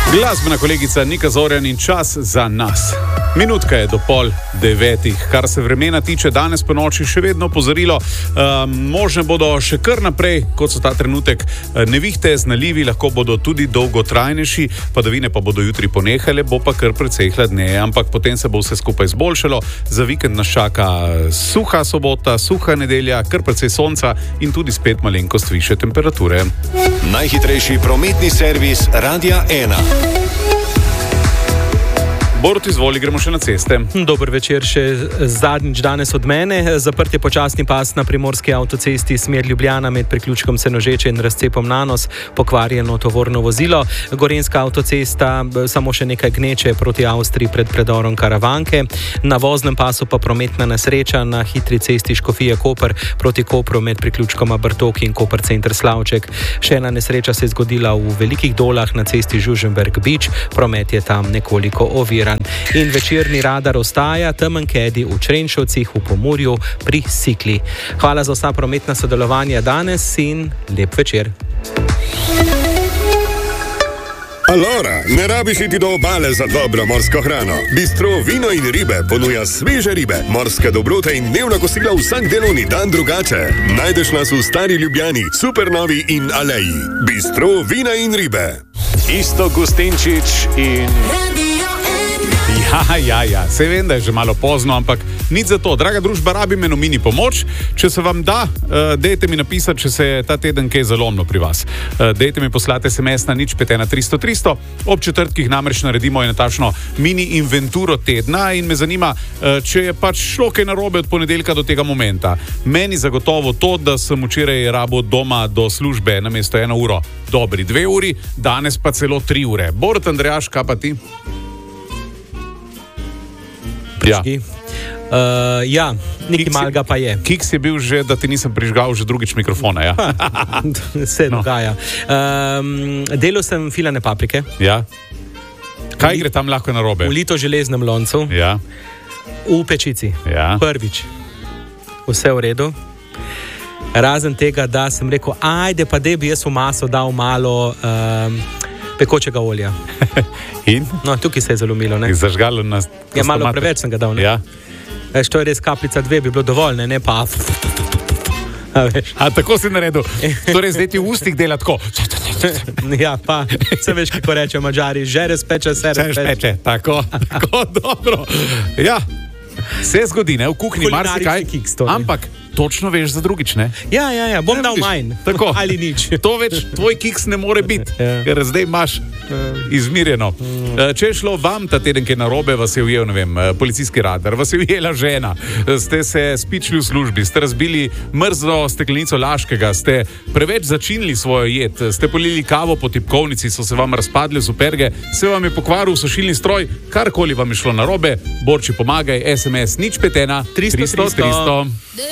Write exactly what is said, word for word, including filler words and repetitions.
Glasbena kolegica Nika Zorjan in čas za nas. Minutka je do pol devetih, kar se vremena tiče, danes po noči še vedno opozorilo. Um, možne bodo še kar naprej, kot so ta trenutek, nevihte z nalivi, lahko bodo tudi dolgotrajnejši, padavine pa bodo jutri ponehale, bo pa kar precej hladneje, ampak potem se bo vse skupaj zboljšalo. Za vikend nas čaka suha sobota, suha nedelja, kar precej sonca in tudi spet malenkost višje temperature. Najhitrejši prometni servis Radia ena. Borut, izvoli, gremo še na ceste. Dober večer, še zadnjič danes od mene. Zaprt je počasni pas na primorski avtocesti smer Ljubljana med priključkom Senožeče in razcepom Nanos, pokvarjeno tovorno vozilo. Gorenjska avtocesta, samo še nekaj gneče proti Avstriji pred predorom Karavanke. Na voznem pasu pa prometna nesreča na hitri cesti Škofije Koper proti Kopru med priključkoma Bartok in Koper center Slavček. Še ena nesreča se je zgodila v Velikih Dolah na cesti Žuženberg Beach. Promet je tam nekoliko oviran. In večerni radar ostaja temen kedi v Črenšovcih v Pomurju pri Sikli. Hvala za vsa prometna sodelovanja danes in lep večer. Alora, ne rabiš iti do obale za dobro morsko hrano. Bistro Vino in ribe ponuja sveže ribe, morske dobrote in dnevna kosila vsak delovni dan drugače. Najdeš nas v Stari Ljubljani, Supernovi in Aleji. Bistro Vina in ribe. Isto Gustinčič in... Ja, ja, ja, se vem, da je že malo pozno, ampak nič za to. Draga družba, rabim eno mini pomoč. Če se vam da, uh, dejte mi napisati, če se je ta teden kaj zalomno pri vas. Uh, dejte mi poslati es em es na nič pet ena tristo tristo. Ob četrtkih namreč naredimo eno takšno mini inventuro tedna in me zanima, uh, če je pač šlo kaj narobe od ponedeljka do tega momenta. Meni zagotovo to, da sem včeraj rabil doma do službe namesto eno uro, dobri dve uri, danes pa celo tri ure. Borut, Andrejaš, kaj pa ti? Ja, uh, ja nekaj malega pa je. Kiks je bil že, da ti nisem prižgal že drugič mikrofona, ja. Se no. dogaja. Um, delal sem filane paprike. Ja. Kaj gre tam lahko narobe? V lito železnem loncu. Ja. V pečici. Ja. Prvič. Vse v redu. Razen tega, da sem rekel, ajde pa da bi jaz v maso dal malo... Um, pekočega olja. In? No, tukaj se je zalomilo, ne? Zažgalo nas... Ja, malo preveč sem ga dal, ne? Ja. Veš, to je res kapljica dve, bi bilo dovolj, ne? Ne pa... A, veš. A tako si naredil. Torej, zdaj ti v ustih dela tako. Ja, pa, se veš, kako reče Mađari, že razpeče, se razpeče. Se razpeče, tako, tako, dobro. Ja, se zgodi, ne? V kuhinji marsikaj, ampak točno veš za drugič, ne? Ja, ja, ja, bom ne, dal manj. Tako. Ali nič. To več tvoj kiks ne more biti, ja. Ker zdaj imaš izmirjeno. Mm. Če je šlo vam ta teden, ki je narobe, vas je ujel, ne vem, policijski radar, vas je ujela žena, ste se spičili v službi, ste razbili mrzlo steklenico Laškega, ste preveč začinili svojo jed, ste polili kavo po tipkovnici, so se vam razpadle superge, se vam je pokvaril sušilni stroj, karkoli vam je šlo narobe, Borči, pomagaj, es em es nič pet ena tristo tristo.